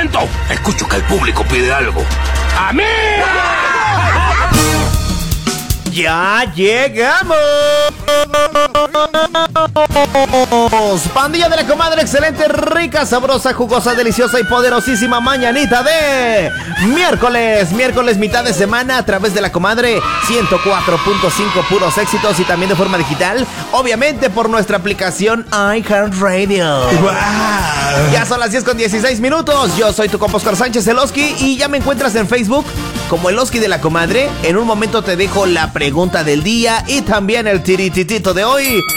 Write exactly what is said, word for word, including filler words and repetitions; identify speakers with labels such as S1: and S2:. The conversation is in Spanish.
S1: momento, escucho que el público pide algo. ¡A mí!
S2: ¡Ya llegamos! Pandilla de la Comadre, excelente, rica, sabrosa, jugosa, deliciosa y poderosísima mañanita de miércoles, miércoles mitad de semana a través de la Comadre ciento cuatro punto cinco, puros éxitos, y también de forma digital, obviamente por nuestra aplicación iHeartRadio.
S3: Wow.
S2: Ya son las diez con dieciséis minutos. Yo soy tu compa Oscar Sánchez, el Oski, y ya me encuentras en Facebook como el Oski de la Comadre. En un momento te dejo la pregunta del día y también el tirititito de hoy.